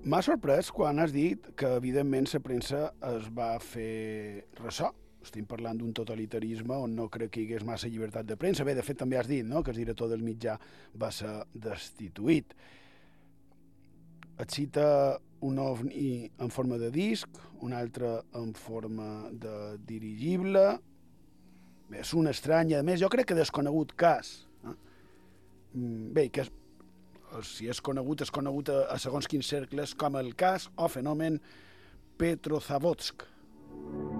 M'ha sorprès quan has dit que, evidentment, la premsa es va fer ressò. Estem parlant d'un totalitarisme on no crec que hi hagués massa llibertat de premsa. Bé, de fet, també has dit, no?, que el director del mitjà va ser destituït. Et cita un ovni en forma de disc, un altre en forma de dirigible. Bé, és un estrany, a més, jo crec que desconegut cas. Bé, que si és conegut a segons quins cercles com el cas o fenomen Petrozavodsk.